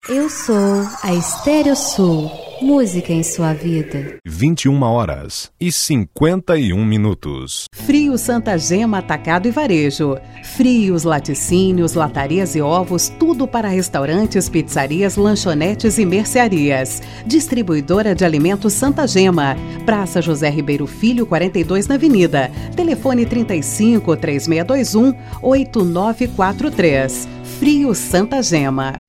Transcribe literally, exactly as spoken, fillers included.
Eu sou a Estéreo Sul. Música em sua vida. vinte e uma horas e cinquenta e um minutos. Frios Santa Gema Atacado e Varejo. Frios, laticínios, latarias e ovos, tudo para restaurantes, pizzarias, lanchonetes e mercearias. Distribuidora de alimentos Santa Gema. Praça José Ribeiro Filho, quarenta e dois na Avenida. Telefone trinta e cinco, três seis dois um, oito nove quatro três. Frios Santa Gema.